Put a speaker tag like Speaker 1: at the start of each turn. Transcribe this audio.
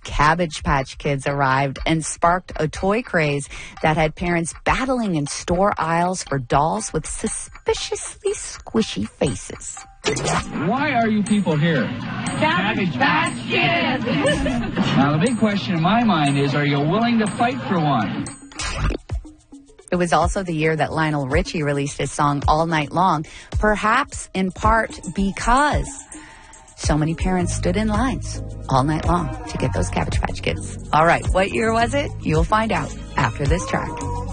Speaker 1: Cabbage Patch Kids arrived and sparked a toy craze that had parents battling in store aisles for dolls with suspiciously squishy faces.
Speaker 2: Why are you people here?
Speaker 3: Cabbage Patch Kids!
Speaker 2: Now, the big question in my mind is, are you willing to fight for one?
Speaker 1: It was also the year that Lionel Richie released his song All Night Long, perhaps in part because so many parents stood in lines all night long to get those Cabbage Patch Kids. All right, what year was it? You'll find out after this track.